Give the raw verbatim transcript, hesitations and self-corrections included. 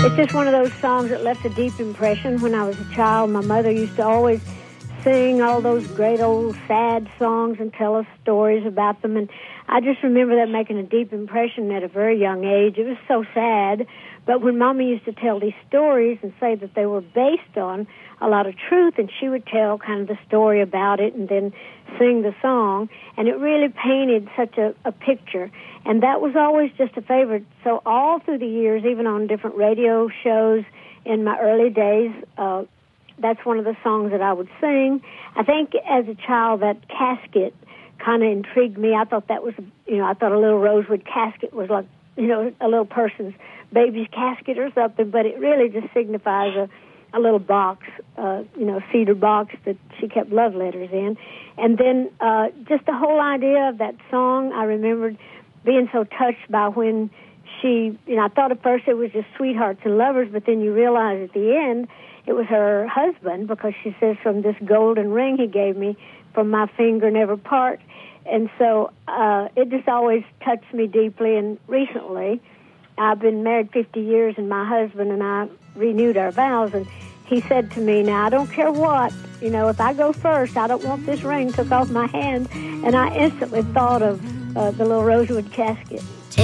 It's just one of those songs that left a deep impression. When I was a child, my mother used to always sing all those great old sad songs and tell us stories about them. And I just remember that making a deep impression at a very young age. It was so sad. But when Mama used to tell these stories and say that they were based on a lot of truth, and she would tell kind of the story about it and then sing the song, and it really painted such a, a picture. And that was always just a favorite. So all through the years, even on different radio shows in my early days, uh, that's one of the songs that I would sing. I think as a child, that casket kind of intrigued me. I thought that was, you know, I thought a little rosewood casket was like, you know, a little person's baby's casket or something, but it really just signifies a, a little box, uh, you know, cedar box that she kept love letters in. And then uh, just the whole idea of that song, I remembered being so touched by when she, you know, I thought at first it was just sweethearts and lovers, but then you realize at the end it was her husband, because she says, from this golden ring he gave me, from my finger never part. And so uh, it just always touched me deeply. And recently, I've been married fifty years, and my husband and I renewed our vows, and he said to me, now, I don't care what, you know, if I go first, I don't want this ring took off my hand. And I instantly thought of uh, the little rosewood casket.